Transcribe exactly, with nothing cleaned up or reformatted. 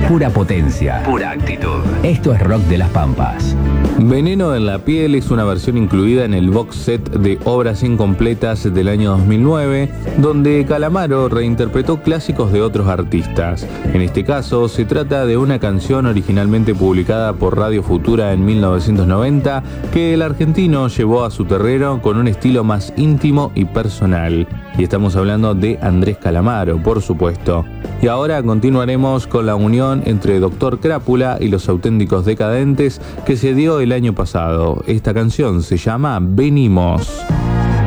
Pura potencia. Pura actitud. Esto es Rock de las Pampas. Veneno en la piel es una versión incluida en el box set de obras incompletas del año dos mil nueve, donde Calamaro reinterpretó clásicos de otros artistas. En este caso, se trata de una canción originalmente publicada por Radio Futura en mil novecientos noventa, que el argentino llevó a su terreno con un estilo más íntimo y personal. Y estamos hablando de Andrés Calamaro, por supuesto. Y ahora continuaremos con la unión entre Doctor Crápula y Los Auténticos Decadentes que se dio el año pasado. Esta canción se llama Venimos.